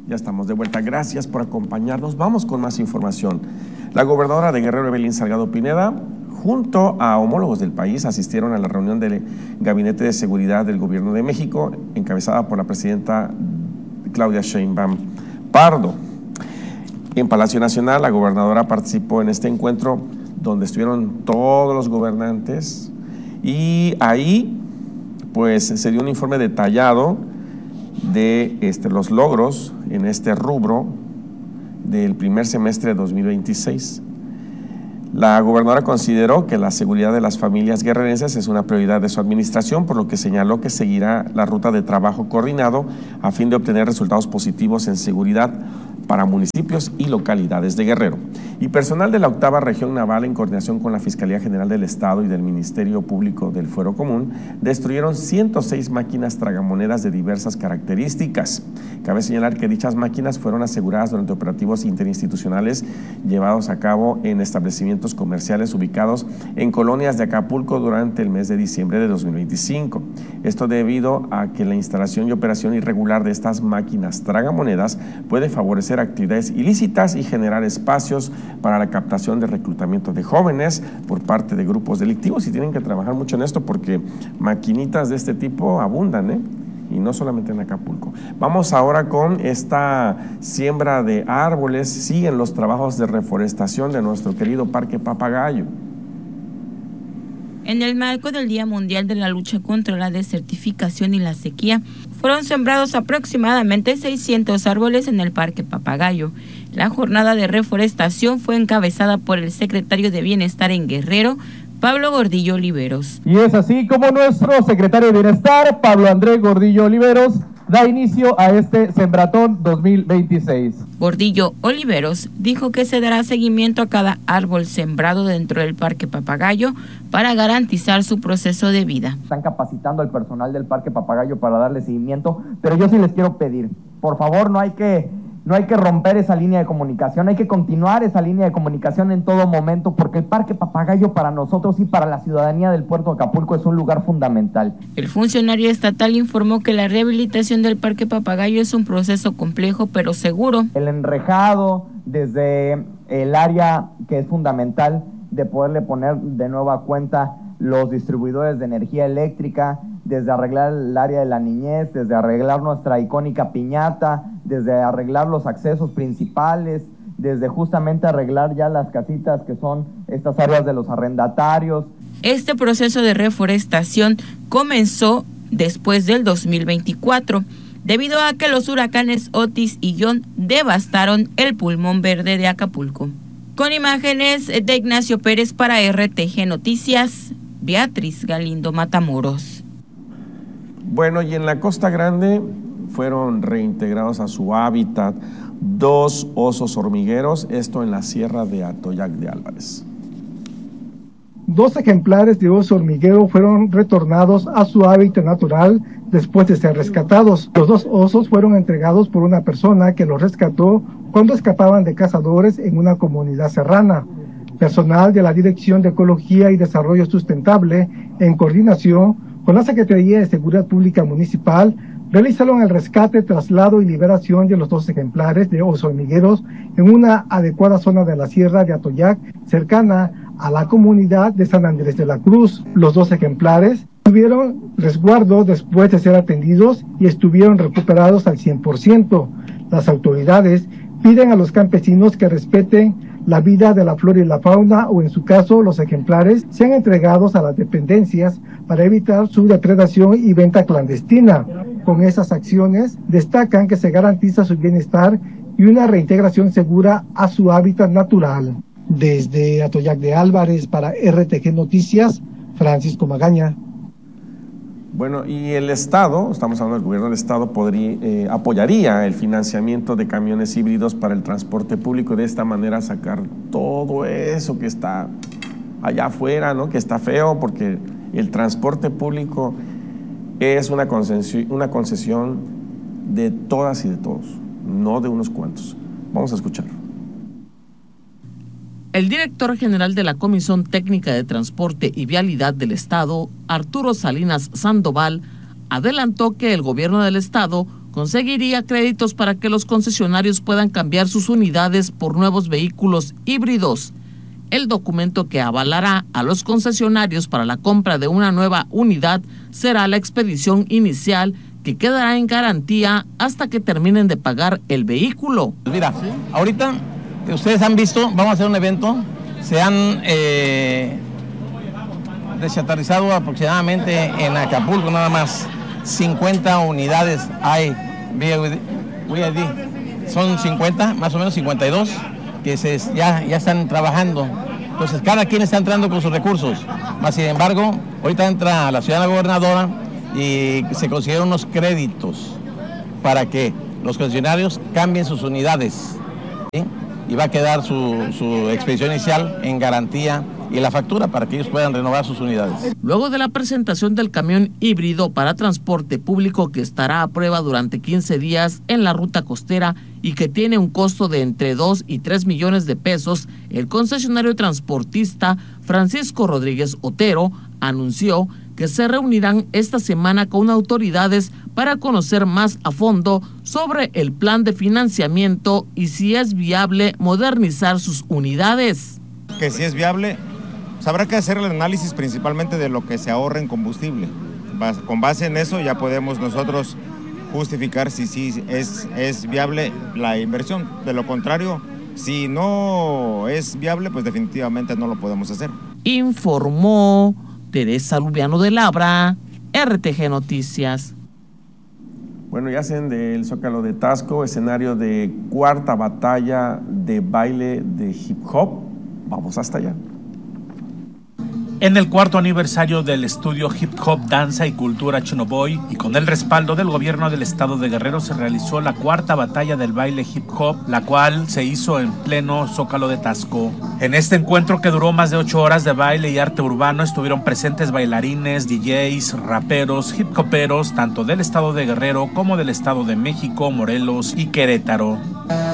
Ya estamos de vuelta. Gracias por acompañarnos. Vamos con más información. La gobernadora de Guerrero, Evelyn Salgado Pineda, junto a homólogos del país, asistieron a la reunión del Gabinete de Seguridad del Gobierno de México, encabezada por la presidenta Claudia Sheinbaum Pardo. En Palacio Nacional, la gobernadora participó en este encuentro donde estuvieron todos los gobernantes y ahí pues se dio un informe detallado de los logros en este rubro del primer semestre de 2026. La gobernadora consideró que la seguridad de las familias guerrerenses es una prioridad de su administración, por lo que señaló que seguirá la ruta de trabajo coordinado a fin de obtener resultados positivos en seguridad para municipios y localidades de Guerrero. Y personal de la 8ª Región Naval, en coordinación con la Fiscalía General del Estado y del Ministerio Público del Fuero Común, destruyeron 106 máquinas tragamonedas de diversas características. Cabe señalar que dichas máquinas fueron aseguradas durante operativos interinstitucionales llevados a cabo en establecimientos comerciales ubicados en colonias de Acapulco durante el mes de diciembre de 2025. Esto debido a que la instalación y operación irregular de estas máquinas tragamonedas puede favorecer actividades ilícitas y generar espacios para la captación de reclutamiento de jóvenes por parte de grupos delictivos, y tienen que trabajar mucho en esto porque maquinitas de este tipo abundan, y no solamente en Acapulco. Vamos ahora con esta siembra de árboles. Siguen los trabajos de reforestación de nuestro querido Parque Papagayo. En el marco del Día Mundial de la Lucha contra la Desertificación y la Sequía, fueron sembrados aproximadamente 600 árboles en el Parque Papagayo. La jornada de reforestación fue encabezada por el secretario de Bienestar en Guerrero, Pablo Gordillo Oliveros. Y es así como nuestro secretario de Bienestar, Pablo Andrés Gordillo Oliveros, da inicio a este Sembratón 2026. Gordillo Oliveros dijo que se dará seguimiento a cada árbol sembrado dentro del Parque Papagayo para garantizar su proceso de vida. Están capacitando al personal del Parque Papagayo para darle seguimiento, pero yo sí les quiero pedir, por favor, no hay que romper esa línea de comunicación, hay que continuar esa línea de comunicación en todo momento, porque el Parque Papagayo para nosotros y para la ciudadanía del puerto de Acapulco es un lugar fundamental. El funcionario estatal informó que la rehabilitación del Parque Papagayo es un proceso complejo pero seguro. El enrejado desde el área que es fundamental de poderle poner de nueva cuenta los distribuidores de energía eléctrica, desde arreglar el área de la niñez, desde arreglar nuestra icónica piñata, desde arreglar los accesos principales, desde justamente arreglar ya las casitas que son estas áreas de los arrendatarios. Este proceso de reforestación comenzó después del 2024, debido a que los huracanes Otis y John devastaron el pulmón verde de Acapulco. Con imágenes de Ignacio Pérez para RTG Noticias, Beatriz Galindo Matamoros. Bueno, y en la Costa Grande fueron reintegrados a su hábitat 2 osos hormigueros, esto en la Sierra de Atoyac de Álvarez. 2 ejemplares de oso hormiguero fueron retornados a su hábitat natural después de ser rescatados. Los 2 osos fueron entregados por una persona que los rescató cuando escapaban de cazadores en una comunidad serrana. Personal de la Dirección de Ecología y Desarrollo Sustentable, en coordinación con la Secretaría de Seguridad Pública Municipal, realizaron el rescate, traslado y liberación de los 2 ejemplares de osos hormigueros en una adecuada zona de la Sierra de Atoyac, cercana a la comunidad de San Andrés de la Cruz. Los 2 ejemplares tuvieron resguardo después de ser atendidos y estuvieron recuperados al 100%. Las autoridades piden a los campesinos que respeten la vida de la flora y la fauna, o en su caso los ejemplares sean entregados a las dependencias para evitar su depredación y venta clandestina. Con esas acciones destacan que se garantiza su bienestar y una reintegración segura a su hábitat natural. Desde Atoyac de Álvarez para RTG Noticias, Francisco Magaña. Bueno, y el Estado, estamos hablando del gobierno del Estado, apoyaría el financiamiento de camiones híbridos para el transporte público, y de esta manera sacar todo eso que está allá afuera, ¿no? Que está feo, porque el transporte público es una concesión de todas y de todos, no de unos cuantos. Vamos a escuchar. El director general de la Comisión Técnica de Transporte y Vialidad del Estado, Arturo Salinas Sandoval, adelantó que el gobierno del Estado conseguiría créditos para que los concesionarios puedan cambiar sus unidades por nuevos vehículos híbridos. El documento que avalará a los concesionarios para la compra de una nueva unidad será la expedición inicial, que quedará en garantía hasta que terminen de pagar el vehículo. Mira, ahorita ustedes han visto, vamos a hacer un evento, se han deschatarrizado aproximadamente en Acapulco nada más 50 unidades hay, son 50, más o menos 52, que ya están trabajando. Entonces cada quien está entrando con sus recursos, más sin embargo, ahorita entra la ciudad gobernadora y se consiguieron unos créditos para que los concesionarios cambien sus unidades, ¿sí? Y va a quedar su expedición inicial en garantía y la factura para que ellos puedan renovar sus unidades. Luego de la presentación del camión híbrido para transporte público, que estará a prueba durante 15 días en la ruta costera y que tiene un costo de entre 2 y 3 millones de pesos, el concesionario transportista Francisco Rodríguez Otero anunció que se reunirán esta semana con autoridades para conocer más a fondo sobre el plan de financiamiento y si es viable modernizar sus unidades. Que si es viable, pues habrá que hacer el análisis principalmente de lo que se ahorra en combustible. Con base en eso ya podemos nosotros justificar si sí es viable la inversión. De lo contrario, si no es viable, pues definitivamente no lo podemos hacer. Informó Teresa Lubiano de Labra, RTG Noticias. Bueno, ya hacen del Zócalo de Taxco escenario de cuarta batalla de baile de hip hop. Vamos hasta allá. En el cuarto aniversario del estudio Hip Hop, Danza y Cultura Chinoboy y con el respaldo del gobierno del estado de Guerrero se realizó la cuarta batalla del baile hip hop, la cual se hizo en pleno Zócalo de Taxco. En este encuentro, que duró más de 8 horas de baile y arte urbano, estuvieron presentes bailarines, DJs, raperos, hip hoperos, tanto del estado de Guerrero como del estado de México, Morelos y Querétaro.